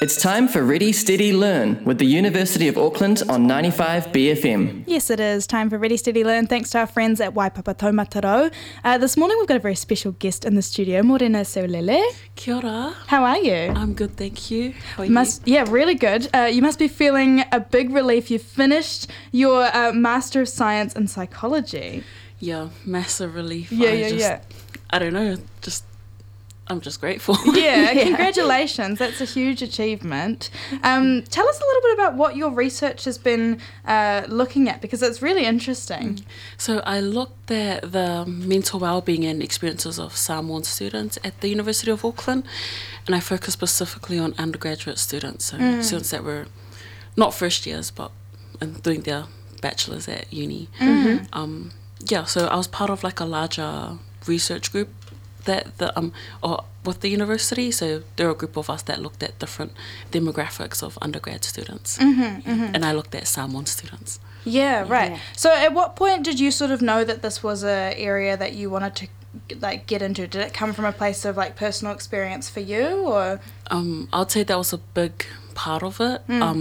It's time for Ready, Steady, Learn with the University of Auckland on 95 BFM. Yes, it is time for Ready, Steady, Learn, thanks to our friends at Waipapa Taumatarau. This morning we've got a very special guest in the studio, Morena Seulele. Kia ora. How are you? I'm good, thank you. How are you? Yeah, really good. You must be feeling a big relief. You finished your Master of Science in Psychology. Yeah, massive relief. Yeah. I don't know, I'm just grateful. Yeah, congratulations. That's a huge achievement. Tell us a little bit about what your research has been looking at, because it's really interesting. So I looked at the mental well-being and experiences of Samoan students at the University of Auckland, and I focused specifically on undergraduate students, so students that were not first years but doing their bachelor's at uni. So I was part of like a larger research group with the university, so there were a group of us that looked at different demographics of undergrad students, and I looked at Samoan students. Yeah, right. Yeah. So at what point did you sort of know that this was an area that you wanted to get into? Did it come from a place of like personal experience for you, or? I'd say that was a big part of it.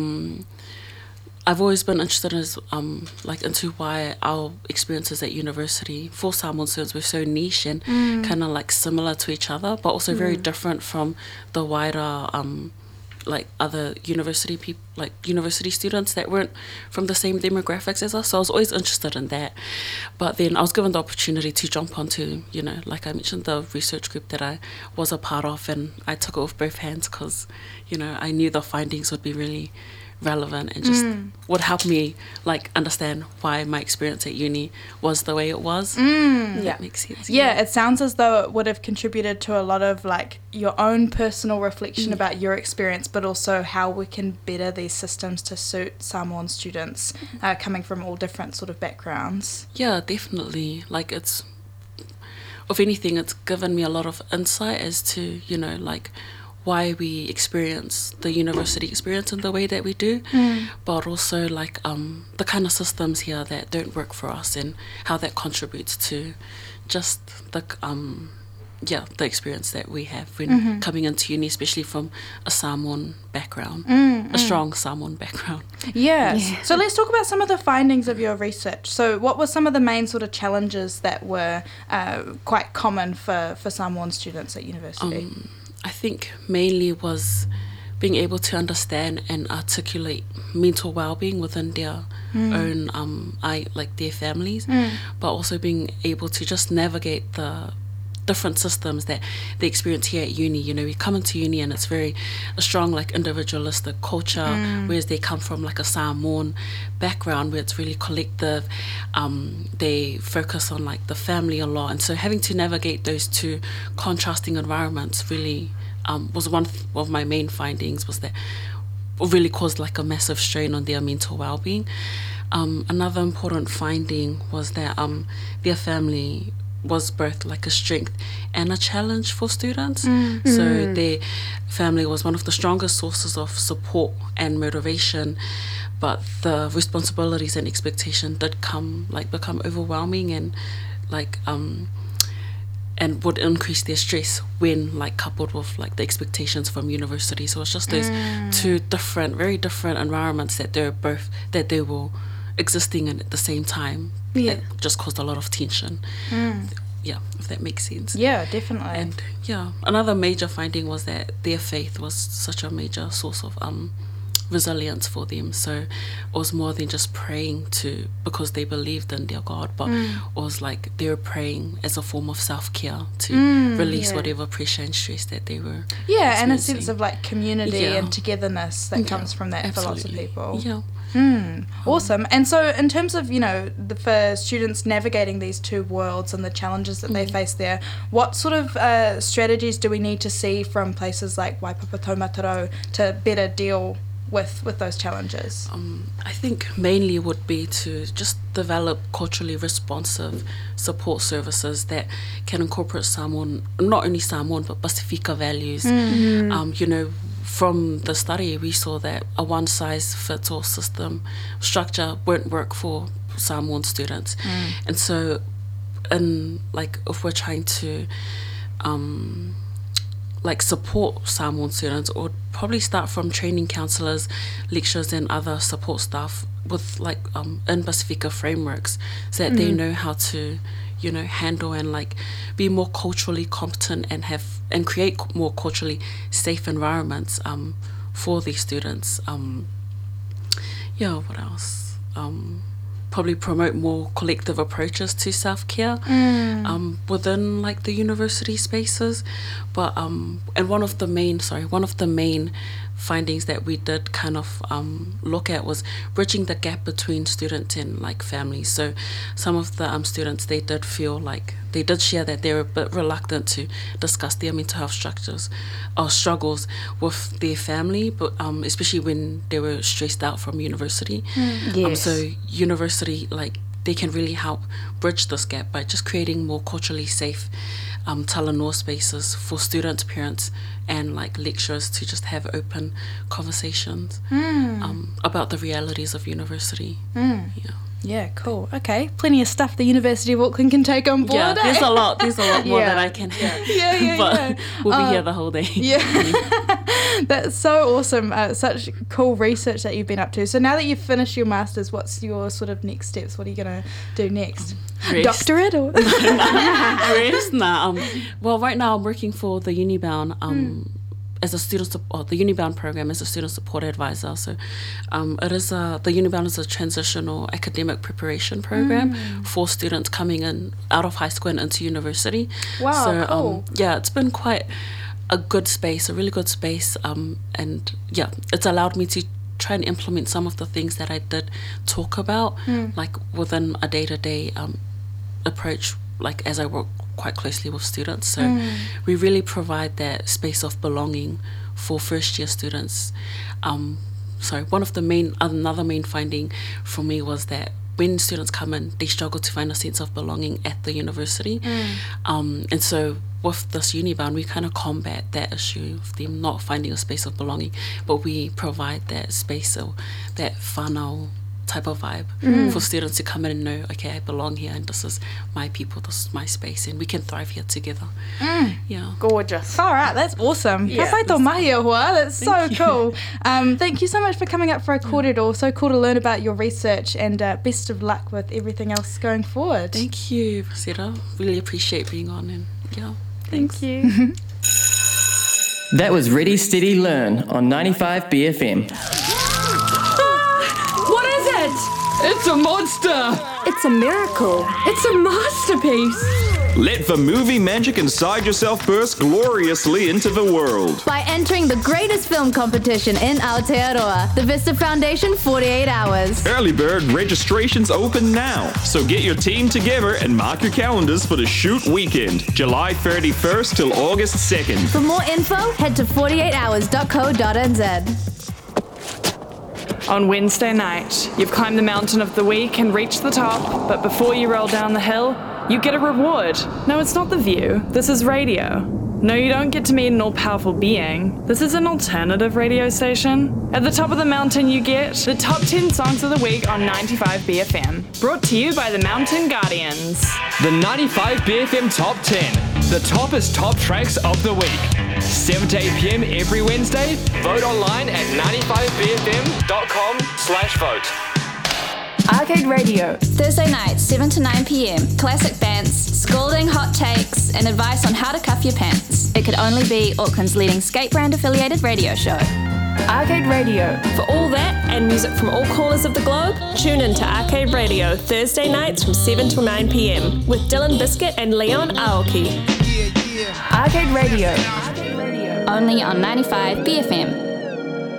I've always been interested into why our experiences at university for Samoan students were so niche and kind of like similar to each other, but also very different from the wider other university students that weren't from the same demographics as us. So I was always interested in that. But then I was given the opportunity to jump onto, like I mentioned, the research group that I was a part of, and I took it with both hands because, I knew the findings would be really relevant and just would help me understand why my experience at uni was the way it was. That makes sense. Yeah, it sounds as though it would have contributed to a lot of your own personal reflection about your experience, but also how we can better these systems to suit Samoan students coming from all different sort of backgrounds. Yeah, definitely. If anything, it's given me a lot of insight as to why we experience the university experience in the way that we do, but also the kind of systems here that don't work for us and how that contributes to just the experience that we have when coming into uni, especially from a Samoan background, a strong Samoan background. Yeah. So let's talk about some of the findings of your research. So what were some of the main sort of challenges that were quite common for Samoan students at university? I think mainly was being able to understand and articulate mental well-being within their own, their families, but also being able to just navigate the different systems that they experience here at uni. We come into uni and it's very a strong individualistic culture, whereas they come from a Samoan background where it's really collective. They focus on the family a lot, and so having to navigate those two contrasting environments really was one of my main findings, was that it really caused a massive strain on their mental well-being. Another important finding was that their family was both a strength and a challenge for students. So their family was one of the strongest sources of support and motivation, but the responsibilities and expectation did become overwhelming and would increase their stress when coupled with the expectations from university. So it's just those two very different environments that they were existing in at the same time. That just caused a lot of tension. Yeah, if that makes sense. Yeah, definitely. And another major finding was that their faith was such a major source of resilience for them. So it was more than just praying because they believed in their God, but it was they were praying as a form of self-care to release whatever pressure and stress that they were experiencing. And a sense of community and togetherness that comes from that for lots of people. Awesome. And so in terms of for students navigating these two worlds and the challenges that they face there, what sort of strategies do we need to see from places like Waipapa Taumatarau to better deal with those challenges? I think mainly would be to just develop culturally responsive support services that can incorporate not only Samoan but Pasifika values. From the study we saw that a one-size-fits-all system structure won't work for Samoan students, and so if we're trying to like support Samoan students, or probably start from training counsellors, lecturers and other support staff with like in Pasifika frameworks, so that they know how to, you know, handle and like be more culturally competent and create more culturally safe environments for these students. What else? Probably promote more collective approaches to self-care within like the university spaces. But and one of the main findings that we did kind of look at was bridging the gap between students and like families. So some of the students, they did feel like they did share that they were a bit reluctant to discuss their mental health struggles with their family, but especially when they were stressed out from university. Yes. So university, like, they can really help bridge this gap by just creating more culturally safe talanoa spaces for students, parents, and like lecturers to just have open conversations about the realities of university. Yeah, cool. Okay, plenty of stuff the University of Auckland can take on board. Yeah, there's a lot more that I can Yeah. We'll be here the whole day. Yeah. That's so awesome. Such cool research that you've been up to. So now that you've finished your Masters, what's your sort of next steps? What are you going to do next? Rest. Doctorate? Or? Rest? Nah. Well, right now I'm working for the Unibound as a student support, the Unibound program as a student support advisor. So it is the Unibound is a transitional academic preparation program for students coming in out of high school and into university. Wow, so, cool. It's been quite a good space, a really good space. And it's allowed me to try and implement some of the things that I did talk about, like within a day-to-day approach, like as I work quite closely with students. So we really provide that space of belonging for first year students. Another main finding for me was that when students come in, they struggle to find a sense of belonging at the university. And so with this Unibound, we kind of combat that issue of them not finding a space of belonging, but we provide that space, or that whānau type of vibe for students to come in and know, okay, I belong here and this is my people, this is my space, and we can thrive here together. Yeah. Gorgeous. All right, that's awesome. Yeah. Ka whai tō mahi o hoa. That's so cool. Thank you so much for coming up for a kōrero. So cool to learn about your research, and best of luck with everything else going forward. Thank you, Rosetta. Really appreciate being on, and Thank you. That was Ready, Steady, Learn on 95 BFM. What is it? It's a monster! It's a miracle. It's a masterpiece. Let the movie magic inside yourself burst gloriously into the world. By entering the greatest film competition in Aotearoa, the Vista Foundation 48 Hours. Early bird registration's open now, so get your team together and mark your calendars for the shoot weekend, July 31st till August 2nd. For more info, head to 48hours.co.nz. On Wednesday night, you've climbed the mountain of the week and reached the top, but before you roll down the hill, you get a reward. No, it's not The View. This is radio. No, you don't get to meet an all-powerful being. This is an alternative radio station. At the top of the mountain, you get the top 10 songs of the week on 95 BFM. Brought to you by the Mountain Guardians. The 95 BFM Top 10. The toppest top tracks of the week. 7 to 8 p.m. every Wednesday. Vote online at 95bfm.com/vote. Arcade Radio. Thursday nights, 7 to 9 p.m. Classic bands, scolding hot takes, and advice on how to cuff your pants. It could only be Auckland's leading skate brand affiliated radio show. Arcade Radio. For all that and music from all corners of the globe, tune in to Arcade Radio Thursday nights from 7 till 9 p.m. with Dylan Biscuit and Leon Aoki. Arcade Radio. Only on 95 BFM.